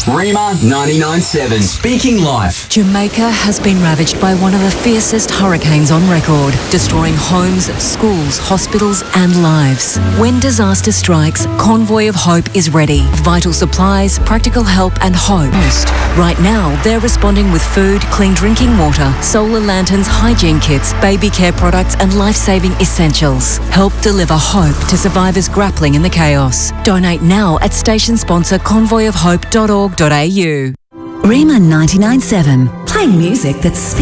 Rima 99.7. Speaking life. Jamaica has been ravaged by one of the fiercest hurricanes on record, destroying homes, schools, hospitals and lives. When disaster strikes, Convoy of Hope is ready. Vital supplies, practical help and hope. Right now, they're responding with food, clean drinking water, solar lanterns, hygiene kits, baby care products and life-saving essentials. Help deliver hope to survivors grappling in the chaos. Donate now at station sponsor convoyofhope.org.au. Rima 99.7. Playing music that speaks